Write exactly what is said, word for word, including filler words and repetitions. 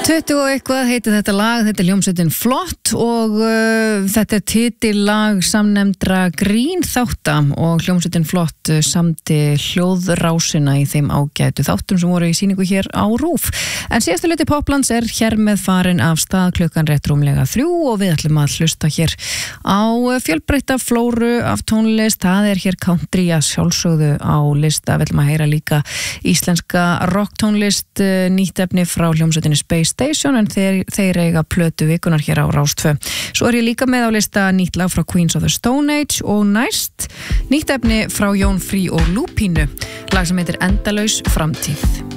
tuttugu og eitthvað heitir þetta lag, þetta er hljómsveitin Flott og uh, þetta er titillag samnefndra Grín þátta og hljómsveitin Flott uh, samdi hljóðrásina í þeim ágætu þáttum sem voru í sýningu hér á RÚV. En síðasta hluti Poplands er hér með farin af stað klukkan rétt rúmlega þrjú og við ætlum að hlusta hér á fjölbreytta flóru af tónlist. Það er hér country að sjálfsögðu á lista. Við ætlum að heyra líka íslenska rocktónlist, uh, nýtt efni frá hljómsveitinni Space Station en þeir, þeir eiga plötu vikunar hér á Rás tvö. Svo er ég líka með á lista nýtt lag frá Queens of the Stone Age og næst nýtt efni frá Jón Frí og Lúpínu, lag sem heitir Endalaus framtíð.